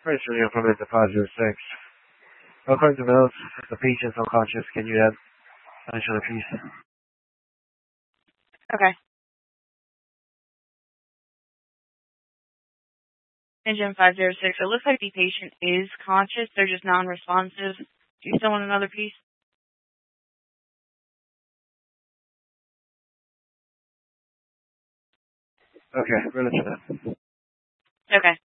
First radio from it to 506. According to notes, the patient's unconscious. Can you add additional please? Okay. Engine 506. It looks like the patient is conscious. They're just non-responsive. Do you still want another piece? Okay, we're going to try that. Okay.